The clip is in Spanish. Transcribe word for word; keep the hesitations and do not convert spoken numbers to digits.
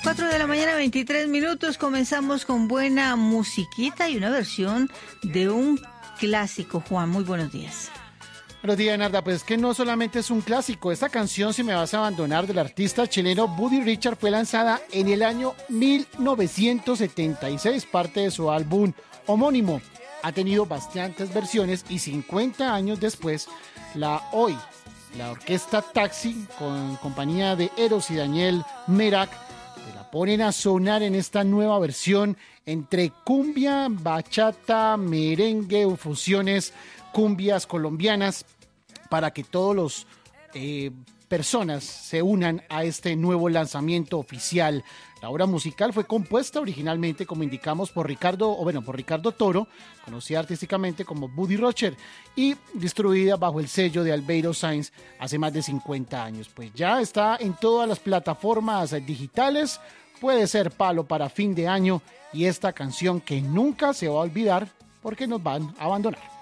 cuatro de la mañana, veintitrés minutos. Comenzamos con buena musiquita y una versión de un clásico. Juan, muy buenos días. Buenos días, Narda. Pues que no solamente es un clásico. Esta canción, Si me vas a abandonar, del artista chileno Buddy Richard, fue lanzada en el año mil novecientos setenta y seis, parte de su álbum homónimo. Ha tenido bastantes versiones y cincuenta años después, la hoy, la orquesta Taxi, con compañía de Eros y Daniel Merak, la ponen a sonar en esta nueva versión entre cumbia, bachata, merengue o fusiones cumbias colombianas, para que todos los eh, personas se unan a este nuevo lanzamiento oficial. La obra musical fue compuesta originalmente, como indicamos, por Ricardo, o bueno, por Ricardo Toro, conocida artísticamente como Buddy Richard, y distribuida bajo el sello de Albeiro Sainz hace más de cincuenta años. Pues ya está en todas las plataformas digitales, puede ser palo para fin de año, y esta canción que nunca se va a olvidar porque nos van a abandonar.